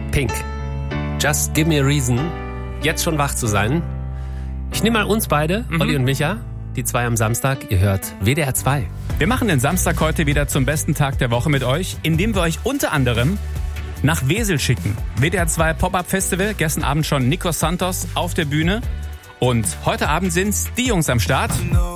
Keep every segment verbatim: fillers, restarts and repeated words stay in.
Pink. Just give me a reason, jetzt schon wach zu sein. Ich nehme mal uns beide, mhm. Olli und Micha, die zwei am Samstag. Ihr hört W D R zwei. Wir machen den Samstag heute wieder zum besten Tag der Woche mit euch, indem wir euch unter anderem nach Wesel schicken. W D R zwei Pop-Up Festival, gestern Abend schon Nico Santos auf der Bühne. Und heute Abend sind's die Jungs am Start.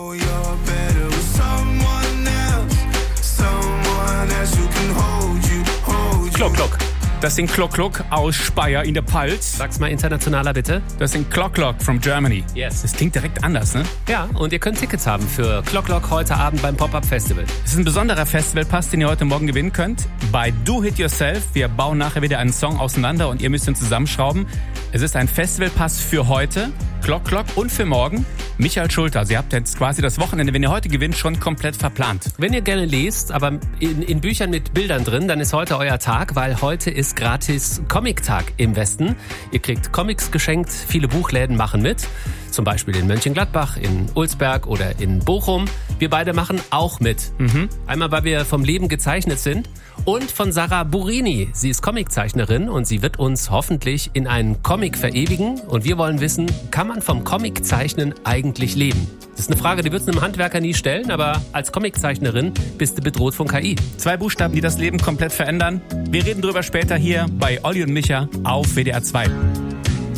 Klock, Klock. Das sind Klock, Klock aus Speyer in der Pfalz. Sag's mal internationaler bitte. Das sind Klock, Klock from Germany. Yes. Das klingt direkt anders, ne? Ja, und ihr könnt Tickets haben für Klock, Klock heute Abend beim Pop-Up Festival. Es ist ein besonderer Festivalpass, den ihr heute Morgen gewinnen könnt. Bei Do It Yourself. Wir bauen nachher wieder einen Song auseinander und ihr müsst ihn zusammenschrauben. Es ist ein Festivalpass für heute, Klock, Klock und für morgen. Michael Schulter, also ihr habt jetzt quasi das Wochenende, wenn ihr heute gewinnt, schon komplett verplant. Wenn ihr gerne lest, aber in, in Büchern mit Bildern drin, dann ist heute euer Tag, weil heute ist gratis Comic-Tag im Westen. Ihr kriegt Comics geschenkt, viele Buchläden machen mit. Zum Beispiel in Mönchengladbach, in Ulsberg oder in Bochum. Wir beide machen auch mit. Mhm. Einmal, weil wir vom Leben gezeichnet sind und von Sarah Burini. Sie ist Comiczeichnerin und sie wird uns hoffentlich in einen Comic verewigen. Und wir wollen wissen, kann man vom Comiczeichnen eigentlich leben? Das ist eine Frage, die würdest du einem Handwerker nie stellen, aber als Comiczeichnerin bist du bedroht von K I. Zwei Buchstaben, die das Leben komplett verändern. Wir reden drüber später hier bei Olli und Micha auf W D R zwei.